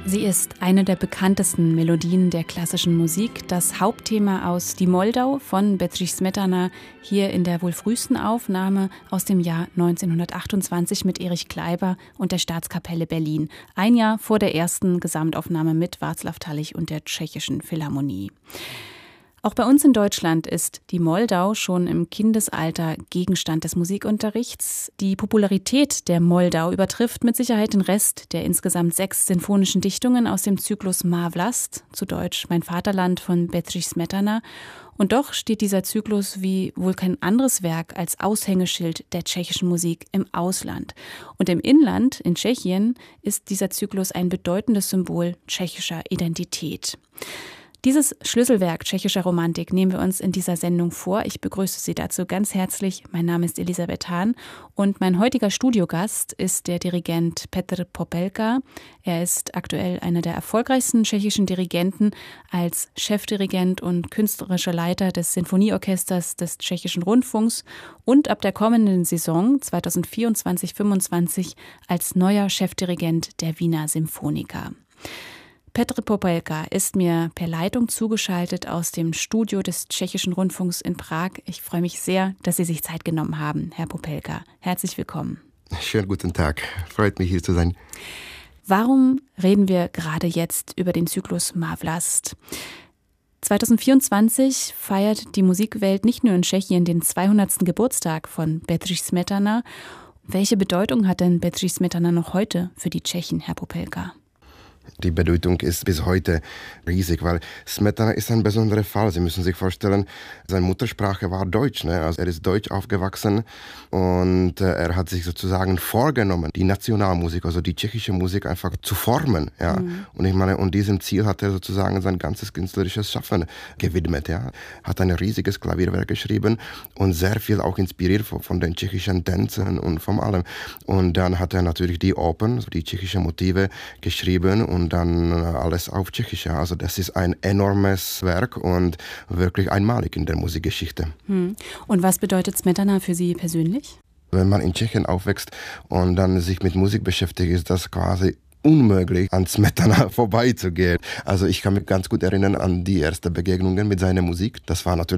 Sie ist eine der bekanntesten Melodien der klassischen Musik, das Hauptthema aus Die Moldau von Bedřich Smetana, hier in der wohl frühesten Aufnahme aus dem Jahr 1928 mit Erich Kleiber und der Staatskapelle Berlin, ein Jahr vor der ersten Gesamtaufnahme mit Václav Tallich und der Tschechischen Philharmonie. Auch bei uns in Deutschland ist die Moldau schon im Kindesalter Gegenstand des Musikunterrichts. Die Popularität der Moldau übertrifft mit Sicherheit den Rest der insgesamt 6 sinfonischen Dichtungen aus dem Zyklus Má vlast, zu Deutsch Mein Vaterland von Bedřich Smetana. Und doch steht dieser Zyklus wie wohl kein anderes Werk als Aushängeschild der tschechischen Musik im Ausland. Und im Inland, in Tschechien, ist dieser Zyklus ein bedeutendes Symbol tschechischer Identität. Dieses Schlüsselwerk tschechischer Romantik nehmen wir uns in dieser Sendung vor. Ich begrüße Sie dazu ganz herzlich. Mein Name ist Elisabeth Hahn und mein heutiger Studiogast ist der Dirigent Petr Popelka. Er ist aktuell einer der erfolgreichsten tschechischen Dirigenten als Chefdirigent und künstlerischer Leiter des Sinfonieorchesters des Tschechischen Rundfunks und ab der kommenden Saison 2024/25 als neuer Chefdirigent der Wiener Symphoniker. Petr Popelka ist mir per Leitung zugeschaltet aus dem Studio des Tschechischen Rundfunks in Prag. Ich freue mich sehr, dass Sie sich Zeit genommen haben, Herr Popelka. Herzlich willkommen. Schönen guten Tag. Freut mich, hier zu sein. Warum reden wir gerade jetzt über den Zyklus Má vlast? 2024 feiert die Musikwelt nicht nur in Tschechien den 200. Geburtstag von Bedřich Smetana. Welche Bedeutung hat denn Bedřich Smetana noch heute für die Tschechen, Herr Popelka? Die Bedeutung ist bis heute riesig, weil Smetana ist ein besonderer Fall. Sie müssen sich vorstellen, seine Muttersprache war Deutsch. Also er ist deutsch aufgewachsen und er hat sich sozusagen vorgenommen, die Nationalmusik, also die tschechische Musik einfach zu formen. Ja. Und ich meine, und diesem Ziel hat er sozusagen sein ganzes künstlerisches Schaffen gewidmet. Ja. Hat ein riesiges Klavierwerk geschrieben und sehr viel auch inspiriert von den tschechischen Tänzen und von allem. Und dann hat er natürlich die Opern, die tschechischen Motive geschrieben und dann alles auf Tschechisch. Also das ist ein enormes Werk und wirklich einmalig in der Musikgeschichte. Und was bedeutet Smetana für Sie persönlich? Wenn man in Tschechien aufwächst und dann sich mit Musik beschäftigt, ist das quasi unmöglich, an Smetana vorbeizugehen. Also ich kann mich ganz gut erinnern an die ersten Begegnungen mit seiner Musik. Das war natürlich